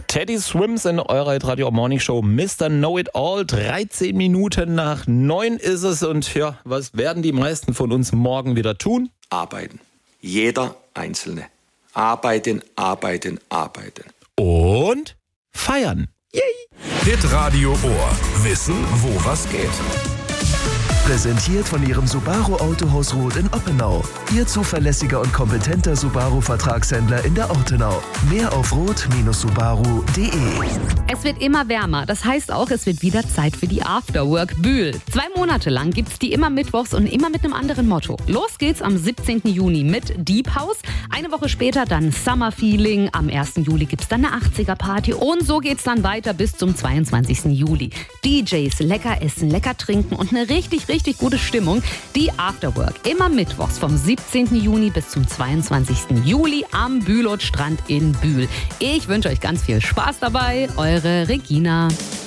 Teddy Swims in eurer Radio Morning Show Mr. Know-It-All. 13 Minuten nach 9 ist es. Und ja, was werden die meisten von uns morgen wieder tun? Arbeiten. Jeder Einzelne. Arbeiten, arbeiten, arbeiten. Und feiern. Yay! Hitradio Ohr. Wissen, wo was geht. Präsentiert von Ihrem Subaru Autohaus Roth in Oppenau. Ihr zuverlässiger und kompetenter Subaru-Vertragshändler in der Ortenau. Mehr auf roth-subaru.de. Es wird immer wärmer. Das heißt auch, es wird wieder Zeit für die Afterwork Bühl. 2 Monate lang gibt's die immer mittwochs und immer mit einem anderen Motto. Los geht's am 17. Juni mit Deep House. Eine Woche später dann Summer Feeling. Am 1. Juli gibt's dann eine 80er-Party. Und so geht's dann weiter bis zum 22. Juli. DJs, lecker essen, lecker trinken und eine richtig gute Stimmung. Die Afterwork immer mittwochs vom 17. Juni bis zum 22. Juli am Bülot-Strand in Bühl. Ich wünsche euch ganz viel Spaß dabei. Eure Regina.